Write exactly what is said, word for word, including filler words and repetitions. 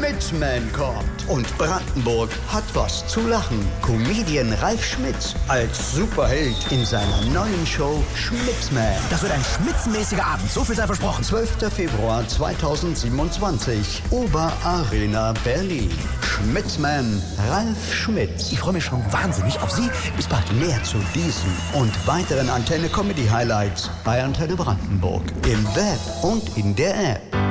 Schmitzman kommt. Und Brandenburg hat was zu lachen. Comedian Ralf Schmitz als Superheld in seiner neuen Show Schmitzman. Das wird ein schmitzenmäßiger Abend, so viel sei versprochen. zwölfter Februar zweitausendsiebenundzwanzig, Oberarena Berlin. Schmitzman, Ralf Schmitz. Ich freue mich schon wahnsinnig auf Sie. Bis bald. Mehr zu diesen und weiteren Antenne Comedy Highlights bei Antenne Brandenburg. Im Web und in der App.